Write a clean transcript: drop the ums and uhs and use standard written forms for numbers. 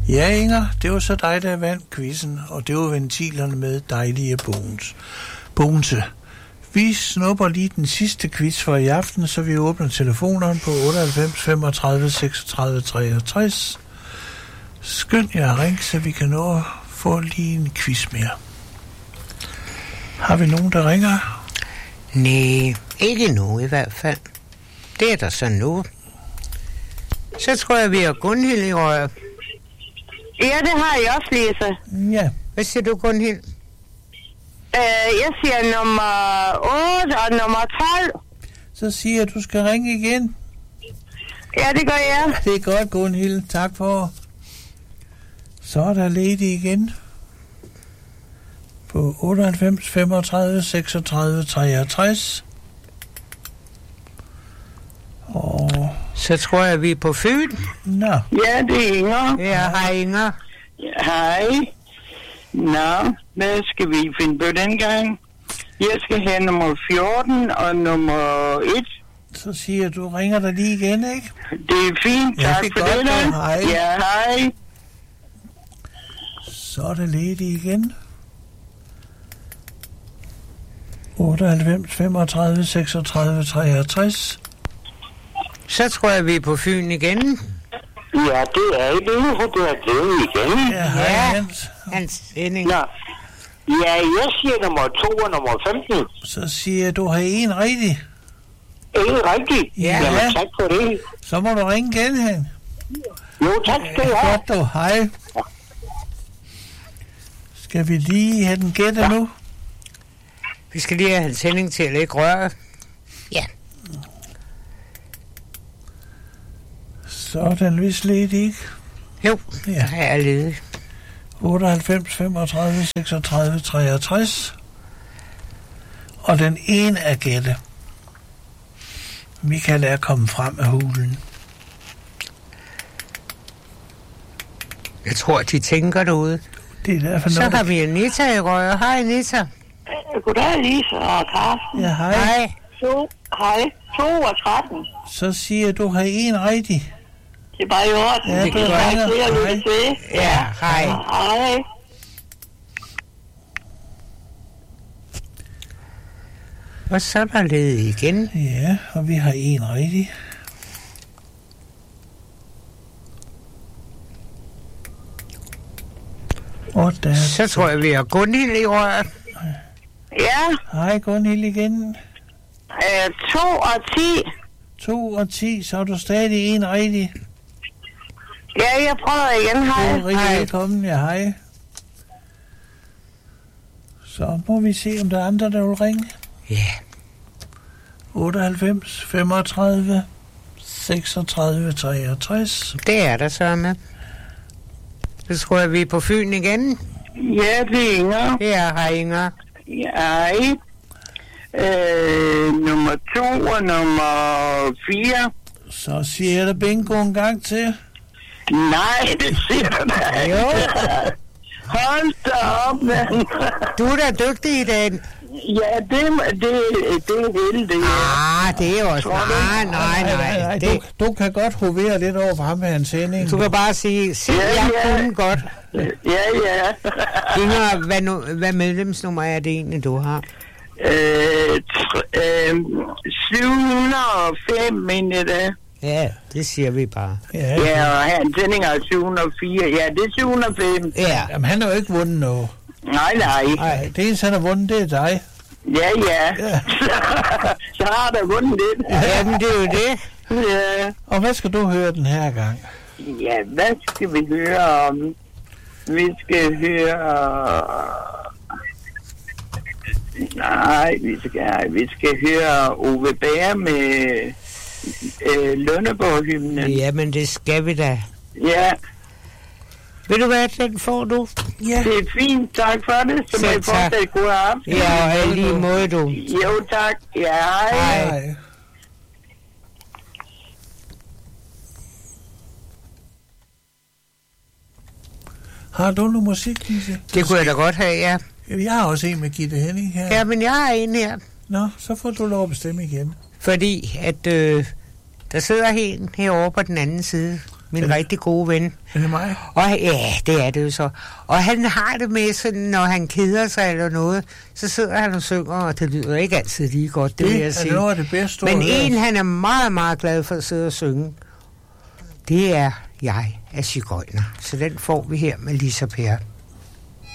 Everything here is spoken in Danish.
Ja, Inger, det var så dig, der vandt quizzen, og det var ventilerne med dejlige bonse. Vi snupper lige den sidste quiz for i aften, så vi åbner telefonerne på 98 35 36 63. Skynd jer at ringe, så vi kan nå at få lige en quiz mere. Har vi nogen, der ringer? Nej, ikke nu i hvert fald. Det er der så nu. Så tror jeg, vi har Gunhild i røret. Ja, det har jeg også, Lisa. Ja. Hvad siger du, Gunhild? Jeg siger nummer 8 og nummer 12. Så siger jeg, at du skal ringe igen. Ja, det gør jeg. Det er godt, Gunhild. Tak for. Så er der ledig igen. På 98 35 36 63. Og... Så tror jeg, vi er på Fyn. Nå. Ja, det er Inger. Ja, hej Inger. Ja, hej. Nå, hvad skal vi finde på den gang? Jeg skal have nummer 14 og nummer 1. Så siger jeg, du ringer der lige igen, ikke? Det er fint, tak for godt, det. Da. Hej. Ja, hej. Så er det ledig igen. 98 35 36 63. Så tror jeg, vi er på Fyn igen. Ja, det er det, for det er glædet igen. Ja, hej Hans. Hans Henning. Nå. Ja, jeg siger nummer 2 og nummer 15. Så siger jeg, du har en rigtig. Ikke rigtigt? Ja. Jamen, tak for det. Så må du ringe igen, hen. Jo, tak skal du have. Godt du, hej. Skal vi lige have den gætte nu? Vi skal lige have Hans Henning til at lægge røret. Ja. Så er den vist lidt, ikke? Jo, Ja. her er ledig. 98 35 36 63. Og den ene er gætte. Michael er kommet frem af hulen. Jeg tror, de tænker derude. Det er derfor Så noget. har vi Anita i røret. Hej Anita. Goddag, Lisa og Carsten. Ja, hej. Hej. 2 og 13. Så siger jeg, du har en rigtig. Det er bare i orden. Ja, det kan du godt. ringer. Det er Hej. lidt til. Ja, hej. Hej. Og så er der ledig igen. Ja, og vi har en rigtig. Og der... Så tror jeg, vi har Gunhild i røret. Ja, Hej Gunhild igen. 2 og 10. 2 og 10, så er du stadig en rigtig. Ja, jeg prøver igen. Du Hej. er rigtig velkommen, ja hej. Så må vi se, om der er andre, der vil ringe. Ja. 98 35 36 63. Det er der så med. Så tror jeg, vi er på Fyn igen. Ja, det er Inger. Ja, hej Inger. Hej. Nummer 2 og nummer 4. Så siger jeg da bingo en gang til. Nej, det siger du da ikke. Jo. Hold da op, mand. Du er da dygtig i dag. Ja, det er hele det. Det er også... Nej. Det, Du kan godt hovere lidt over for ham med hans sending. du kan bare sige, se, jeg kunne godt. Ja. Inger, hvad medlemsnummer er det egentlig, du har? 705, mener det. Ja, det siger vi bare. Ja, og han tændinger er 704. Ja, det er 705. Ja. Jamen, han har jo ikke vundet noget. Nej. Nej, det eneste, han har vundet, det er dig. Ja. Så har der vundet lidt. Jamen, det er jo det. Ja. Og hvad skal du høre den her gang? Ja, hvad skal vi høre om? Vi skal høre... Nej, vi skal høre Ove Bær med Lønneborg-hymnen. Jamen, det skal vi da. Ja, Ved du hvad, den får du? Ja. det er fint. Tak for det. Så må Selv I fortsætte god aften. Ja, og i lige måde, du. Jo, tak. Ja, hej. Hej. Har du noget musik, Lise? Det kunne jeg da godt have, ja. Jeg har også en med Gitte Henning her. Ja, men jeg har en her. Nå, så får du lov at bestemme igen. Fordi at der sidder en herovre på den anden side. min rigtig gode ven. Er det mig? Og ja, det er det jo så. Og han har det med sådan, når han keder sig eller noget, så sidder han og synger, og det lyder ikke altid lige godt, det vil jeg sige. Det er noget af det bedste. Men en, han er meget, meget glad for at sidde og synge, det er Jeg er Sigøjner. Så den får vi her med Lisa Per.